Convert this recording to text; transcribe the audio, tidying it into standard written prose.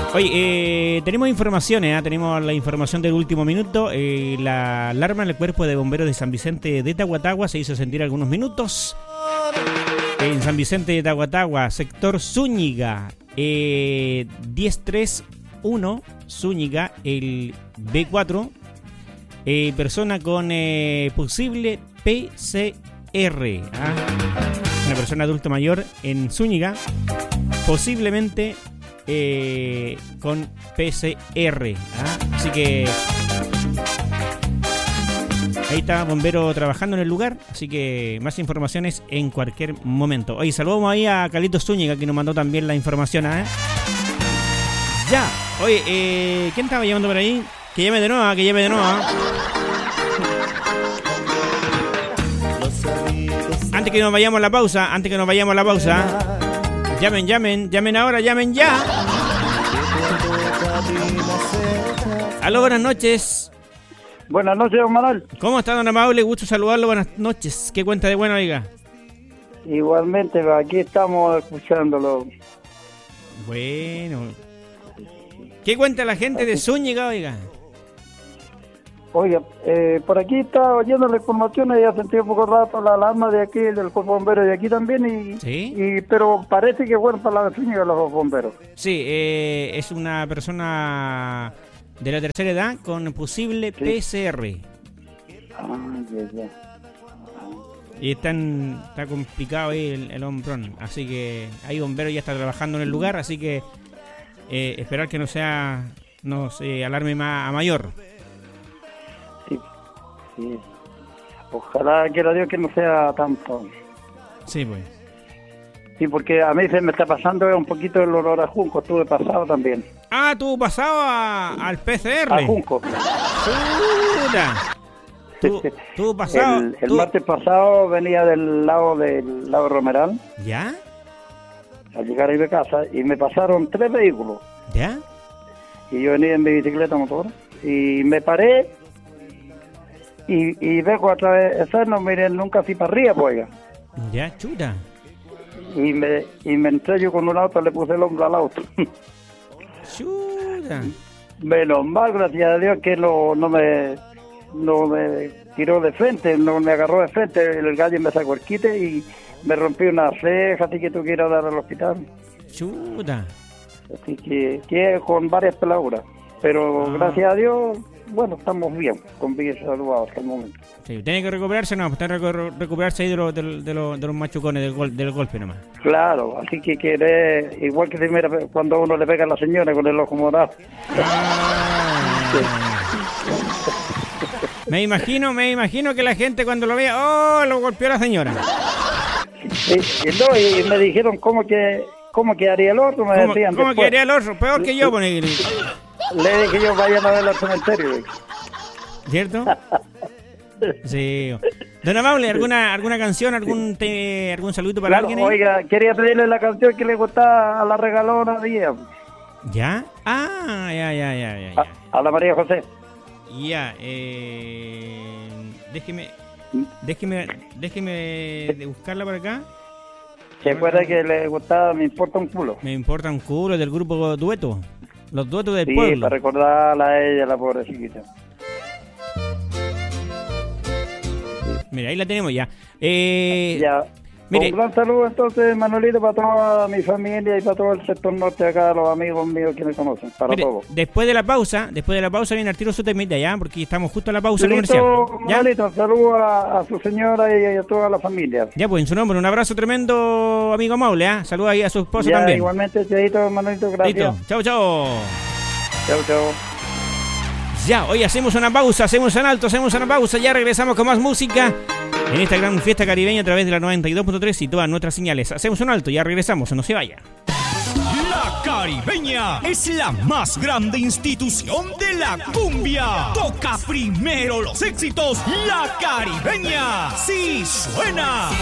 Oye, tenemos informaciones, tenemos la información del último minuto. La alarma del Cuerpo de Bomberos de San Vicente de Tahuatahua se hizo sentir algunos minutos. En San Vicente de Tahuatahua, sector Zúñiga, 1031 Zúñiga, el B4, persona con posible PCR. Una persona adulto mayor en Zúñiga, posiblemente con PCR. Así que ahí está bombero trabajando en el lugar, así que más informaciones en cualquier momento. Oye, saludamos ahí a Carlitos Zúñiga, que nos mandó también la información. Ya, oye, ¿quién estaba llamando por ahí? Que llame de nuevo, Antes que nos vayamos a la pausa, llamen ahora, llamen ya. Aló, buenas noches. Buenas noches, don Manuel. ¿Cómo está, don Amable? Gusto saludarlo, buenas noches. ¿Qué cuenta de bueno, oiga? Igualmente, aquí estamos escuchándolo. Bueno. ¿Qué cuenta la gente de Zúñiga, oiga? Oiga, por aquí está oyendo la información y ya sentí un poco rato la alarma de aquí, del cuerpo bombero de aquí también, ¿Sí? pero parece que fueron para la Zúñiga los bomberos. Sí, es una persona de la tercera edad con posible PCR. Ya. Y está complicado ahí el hombrón, así que ahí bombero ya está trabajando en el lugar, así que esperar que no se alarme a mayor. Sí. Ojalá quiera Dios que no sea tanto. Sí, pues. Sí, porque a mí se me está pasando un poquito el olor a junco, estuve pasado también. Ah, tú pasado al PCR. A junco. Tú pasado. El martes pasado venía del lado Romeral. ¿Ya? Al llegar ahí de casa y me pasaron 3 vehículos. ¿Ya? Y yo venía en mi bicicleta motor y me paré. Y vengo a través, no miré nunca así para arriba, pues. Ya, chuta. Y me entré yo con un auto, le puse el hombro al auto. Chuta. Menos mal, gracias a Dios, que no me tiró de frente, no me agarró de frente. El gallo me sacó el quite y me rompió una ceja, así que tuve que ir a dar al hospital. Chuta. Así que con varias peladuras. Pero gracias a Dios, bueno, estamos bien, con vida y salud hasta el momento. Sí, tiene que recuperarse, recuperarse ahí de los machucones del golpe nomás. Claro, así que igual que mira cuando uno le pega a la señora con el ojo morado. Me imagino que la gente cuando lo vea, lo golpeó la señora. Y me dijeron cómo quedaría el otro, me decían. ¿Cómo quedaría el otro? Peor que yo, ponele. Le dije yo, vayan a verlo al cementerio. ¿Cierto? Sí. Don Amable, ¿alguna canción, algún saludito para alguien? Oiga, quería pedirle la canción que le gustaba a la regalona día. ¿Ya? Ya. A la María José. Ya, déjeme buscarla por acá. ¿Se acuerda que le gustaba Me importa un culo? Me importa un culo, del grupo Dueto. Los duetos del sí, pueblo. Sí, para recordarla a ella, la pobre chiquita. Mira, ahí la tenemos ya. Ya. Mire. Un gran saludo entonces, Manuelito, para toda mi familia y para todo el sector norte acá, los amigos míos que me conocen, para todos. Después de la pausa viene al tiro su temita ya, porque estamos justo a la pausa comercial. Manuelito, saludo a su señora y a toda la familia. Ya, pues en su nombre, un abrazo tremendo, amigo Maule, ¿eh? Saluda ahí a su esposa también. Igualmente, Chadito, Manuelito, gracias. Chao. Chao. Ya, hoy hacemos una pausa, hacemos un alto, ya regresamos con más música en esta gran fiesta caribeña a través de la 92.3 y todas nuestras señales. Hacemos un alto, ya regresamos, no se vaya. La Caribeña es la más grande institución de la cumbia. Toca primero los éxitos, La Caribeña. Sí suena.